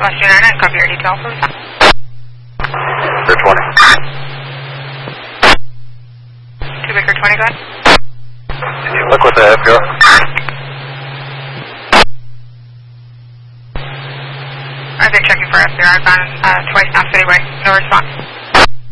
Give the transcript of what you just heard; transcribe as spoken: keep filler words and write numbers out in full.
Southwest two nine nine, copy your detail, please. Baker twenty. two Baker twenty, go ahead. Can you look with the F P R? I've been checking for F B R, I've gone uh, twice now, citywide, no response.